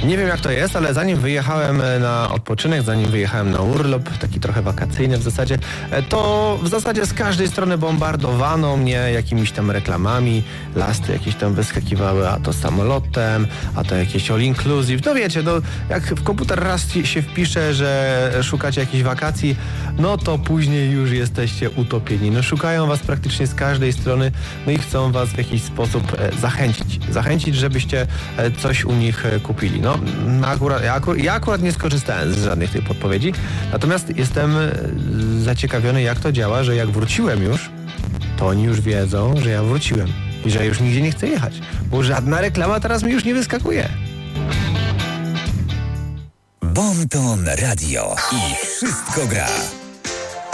Nie wiem jak to jest, ale zanim wyjechałem na odpoczynek, zanim wyjechałem na urlop, taki trochę wakacyjny w zasadzie, to w zasadzie z każdej strony bombardowano mnie jakimiś tam reklamami, lasty jakieś tam wyskakiwały, a to samolotem, a to jakieś all inclusive. No wiecie, no jak w komputer raz się wpisze, że szukacie jakichś wakacji, no to później już jesteście utopieni. No szukają was praktycznie z każdej strony, no i chcą was w jakiś sposób zachęcić, żebyście coś u nich kupili. No, ja akurat nie skorzystałem z żadnych tych podpowiedzi, natomiast jestem zaciekawiony, jak to działa, że jak wróciłem już, to oni już wiedzą, że ja wróciłem i że już nigdzie nie chcę jechać, bo żadna reklama teraz mi już nie wyskakuje. Bon Ton Radio i wszystko gra.